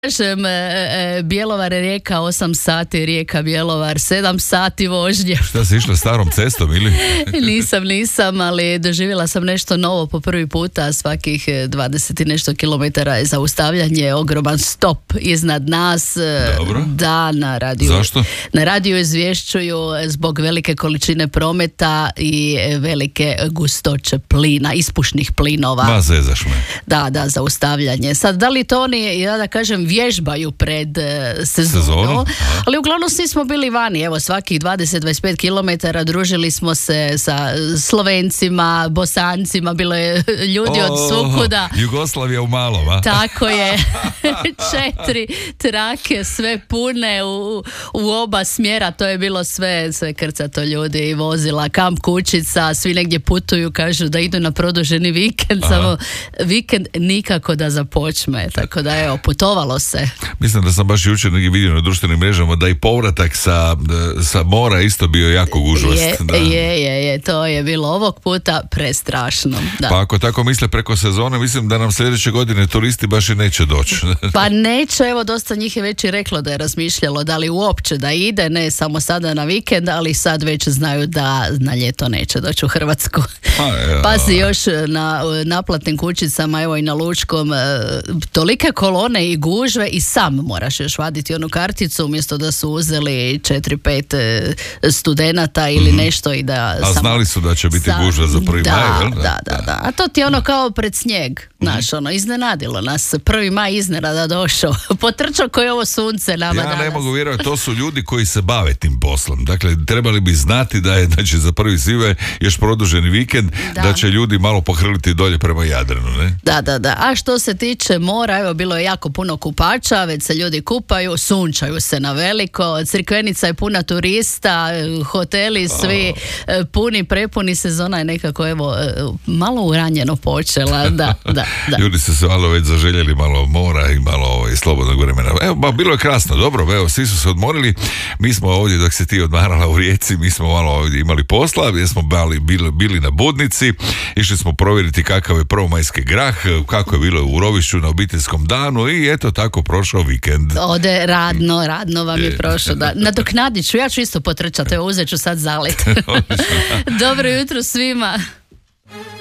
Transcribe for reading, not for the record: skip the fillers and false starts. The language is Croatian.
Kažem, Bjelovar je Rijeka 8 sati, Rijeka Bjelovar 7 sati vožnje. Šta si išla starom cestom ili? Nisam, ali doživjela sam nešto novo po prvi puta. Svakih 20 i nešto kilometara je zaustavljanje, ogroman stop iznad nas. Dobro. Da, na radiju. Zašto? Na radiju izvješćuju zbog velike količine prometa i velike gustoće plina, ispušnih plinova. Ma zezaš me. Da, zaustavljanje. Sad, da li to oni, ja da kažem, vježbaju pred sezonom, ali uglavnom svi smo bili vani, evo svakih 20-25 kilometara družili smo se sa Slovencima, Bosancima, bilo je ljudi od svukuda. Jugoslavija u malom, a? Tako je. 4 trake, sve pune u oba smjera, to je bilo sve krcato ljudi i vozila, kamp kućica, svi negdje putuju, kažu da idu na produženi vikend, samo vikend nikako da započne, tako da evo, putovalo se. Mislim da sam baš jučer negdje vidio na društvenim mrežama da i povratak sa mora isto bio jako gužvast. Je, to je bilo ovog puta prestrašno. Da. Pa ako tako misle preko sezone, mislim da nam sljedeće godine turisti baš i neće doći. Pa neće, evo dosta njih je već i reklo da je razmišljalo da li uopće da ide, ne samo sada na vikend, ali sad već znaju da na ljeto neće doći u Hrvatsku. Pa si još na naplatnim kućicama, evo i na Lučkom, tolike kolone i gužve i sam moraš još vaditi onu karticu umjesto da su uzeli 4-5 studenata ili nešto i da... A znali su da će biti gužva za 1. maj, jel? Da. A to ti je ono kao pred snijeg, znaš, ono, iznenadilo nas. 1. maj iznenada došao. Potrčao koji ovo sunce nama danas. Ja ne mogu vjerovati, to su ljudi koji se bave tim poslom. Dakle, trebali bi znati da će za 1. svibanj još produženi vikend, da će ljudi malo pohrliti dolje prema Jadranu, ne? Da. A što se tiče mora, evo, bilo je jako puno kupača, već se ljudi kupaju, sunčaju se na veliko, Crikvenica je puna turista, hoteli svi puni, prepuni, sezona je nekako evo malo uranjeno počela, da. Ljudi su se malo već zaželjeli malo mora i malo slobodnog vremena. Evo, bilo je krasno, dobro, evo, svi su se odmorili, mi smo ovdje dok se ti odmarala u Rijeci, mi smo malo ovdje imali posla, gdje smo bili na Budnici, išli smo provjeriti kakav je prvomajski grah, kako je bilo u Rovišću na obiteljskom danu i eto tako prošao vikend. Ode radno vam je prošlo. Da. Nadoknadit ću, ja ću isto potrčati, evo uzet ću sad zalet. Dobro jutro svima.